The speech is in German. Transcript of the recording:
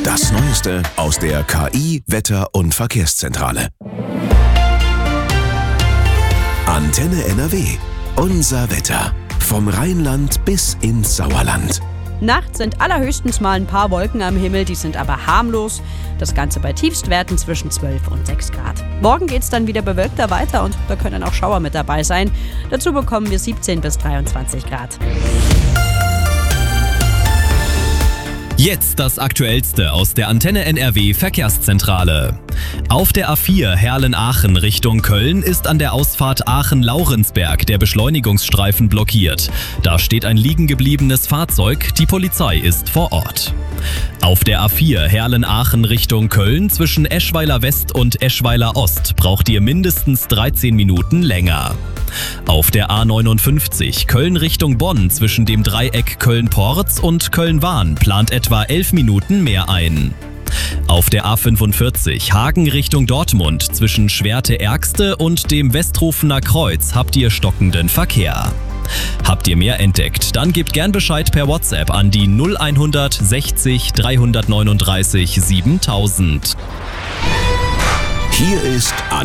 Das Neueste aus der KI, Wetter- und Verkehrszentrale. Antenne NRW. Unser Wetter. Vom Rheinland bis ins Sauerland. Nachts sind allerhöchstens mal ein paar Wolken am Himmel, die sind aber harmlos. Das Ganze bei Tiefstwerten zwischen 12 und 6 Grad. Morgen geht's dann wieder bewölkter weiter und da können auch Schauer mit dabei sein. Dazu bekommen wir 17 bis 23 Grad. Jetzt das Aktuellste aus der Antenne NRW Verkehrszentrale. Auf der A4 Herlen-Aachen Richtung Köln ist an der Ausfahrt Aachen-Laurensberg der Beschleunigungsstreifen blockiert. Da steht ein liegen gebliebenes Fahrzeug, die Polizei ist vor Ort. Auf der A4 Herlen-Aachen Richtung Köln zwischen Eschweiler West und Eschweiler Ost braucht ihr mindestens 13 Minuten länger. Auf der A59 Köln Richtung Bonn zwischen dem Dreieck Köln-Porz und Köln-Wahn plant etwa 11 Minuten mehr ein. Auf der A45 Hagen Richtung Dortmund zwischen Schwerte-Ergste und dem Westrufener Kreuz habt ihr stockenden Verkehr. Habt ihr mehr entdeckt, dann gebt gern Bescheid per WhatsApp an die 0100 60 339 7000. Hier ist